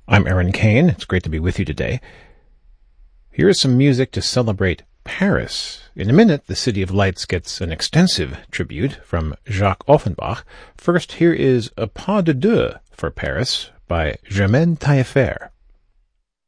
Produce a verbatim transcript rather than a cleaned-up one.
I'm Aaron Kane. It's great to be with you today. Here is some music to celebrate Paris. In a minute, the City of Lights gets an extensive tribute from Jacques Offenbach. First, here is A Pas de Deux for Paris by Germaine Taillefer.